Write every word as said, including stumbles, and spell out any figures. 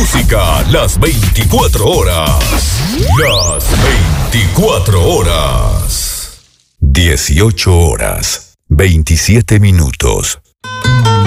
música las veinticuatro horas. Las veinticuatro horas. dieciocho horas, veintisiete minutos.